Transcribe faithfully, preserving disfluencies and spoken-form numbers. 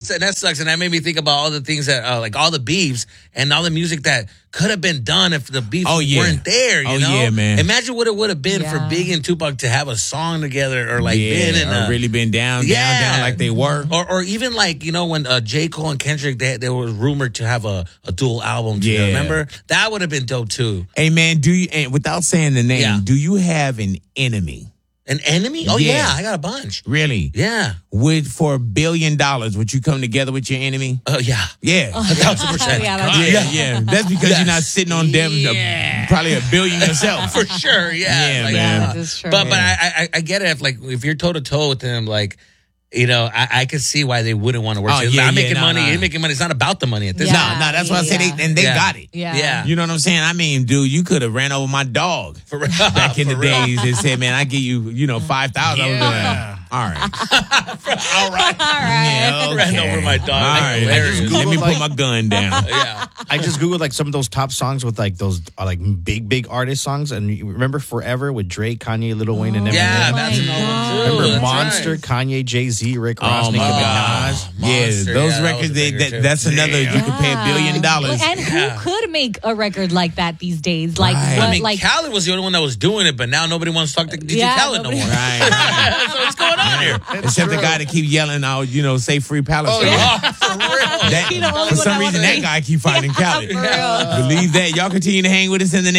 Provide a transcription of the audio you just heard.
that's and that sucks. And that made me think about all the things that, uh, like all the beefs and all the music that could have been done if the beefs oh, yeah. weren't there. You oh, know, yeah, man. Imagine what it would have been Yeah. for Biggie and Tupac to have a song together, or like yeah, been in or a, really been down, Yeah. down, down like they were. or or even like you know when uh, J. Cole and Kendrick they they were rumored to have a, a dual album together. Yeah. Remember that would have been dope too. Hey, man, do you? And without saying the name, Yeah. do you have an enemy? An enemy? Oh yeah, Yeah. I got a bunch. Really? Yeah. Would for a billion dollars, would you come together with your enemy? Oh yeah. Yeah. A thousand percent. Yeah, that's- Yeah, yeah. That's because Yes. you're not sitting on them Yeah. probably a billion yourself. For sure, yeah, Yeah, Like, man. uh, That is true. But but Yeah. I, I I get it. If like if you're toe to toe with them, like you know, I, I could see why they wouldn't want to work. Oh, together. yeah, I'm yeah, making nah, money. nah. You're making money. It's not about the money at this. Yeah. time. No, no, that's why I said Yeah. they and they Yeah. got it. Yeah. Yeah. You know what I'm saying? I mean, dude, you could have ran over my dog For real. back in the For real. days and said, "Man, I give you, you know, five thousand." Yeah. All right, All right. yeah, okay. Ran over my dog. All That's right, hilarious. let me Googled, put like- my gun down. Yeah. I just googled like some of those top songs with like those uh, like big big artist songs, and you remember Forever with Drake, Kanye, Lil Wayne, and Eminem. Yeah, Oh that's my another one God. too. Remember That's Monster, right. Kanye, Jay Z, Rick Ross, Oh, Nicki my Minaj. God. Yeah, Monster, those yeah, that records, was a they, banger, that, too. that's another, you could pay a billion dollars. And Yeah. who could make a record like that these days? Like, Right. what, I mean, like, Khaled was the only one that was doing it, but now nobody wants to talk to D J Yeah, Khaled no nobody- more. Right, right. So what's going on here? Except the guy that keep yelling out, you know, say free Palestine. Oh, yeah, for real. That, He the only for one some that reason, wanna- that guy keep fighting Khaled. for real. Believe that. Y'all continue to hang with us in the